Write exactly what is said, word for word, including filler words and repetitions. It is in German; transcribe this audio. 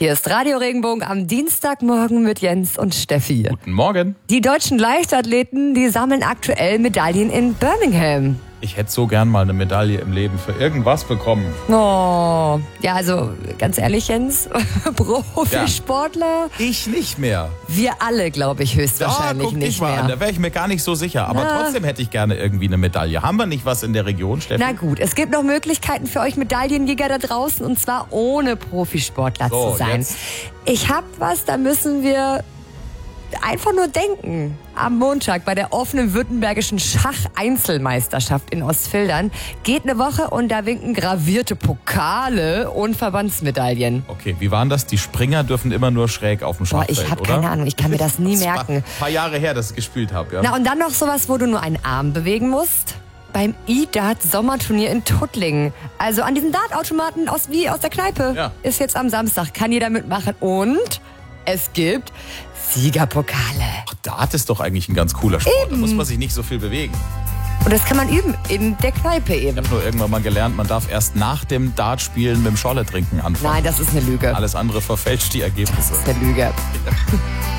Hier ist Radio Regenbogen am Dienstagmorgen mit Jens und Steffi. Guten Morgen. Die deutschen Leichtathleten, die sammeln aktuell Medaillen in Birmingham. Ich hätte so gern mal eine Medaille im Leben für irgendwas bekommen. Oh, ja, also ganz ehrlich, Jens, Profisportler. Ja. Ich nicht mehr. Wir alle, glaube ich, höchstwahrscheinlich da guck nicht ich mal mehr. An. Da wäre ich mir gar nicht so sicher. Aber Na. trotzdem hätte ich gerne irgendwie eine Medaille. Haben wir nicht was in der Region, Steffi? Na gut, es gibt noch Möglichkeiten für euch Medaillenjäger da draußen, und zwar ohne Profisportler So, zu sein. jetzt. Ich hab was, da müssen wir einfach nur denken. Am Montag bei der offenen württembergischen Schach-Einzelmeisterschaft in Ostfildern geht eine Woche und da winken gravierte Pokale und Verbandsmedaillen. Okay, wie waren das? Die Springer dürfen immer nur schräg auf dem Boah, Schachfeld, ich habe oder? keine Ahnung, ich kann mir das nie Das war merken. ein paar Jahre her, dass ich gespielt habe. Ja. Na und dann noch sowas, wo du nur einen Arm bewegen musst. Beim E-Dart-Sommerturnier in Tuttlingen. Also an diesen Dartautomaten aus, wie aus der Kneipe. Ja. Ist jetzt am Samstag, kann jeder mitmachen. Und es gibt Siegerpokale. Ach, Dart ist doch eigentlich ein ganz cooler Sport. Da muss man sich nicht so viel bewegen. Und das kann man üben in der Kneipe eben. Ich habe nur irgendwann mal gelernt, man darf erst nach dem Dartspielen mit dem Scholle trinken anfangen. Nein, das ist eine Lüge. Alles andere verfälscht die Ergebnisse. Das ist eine Lüge.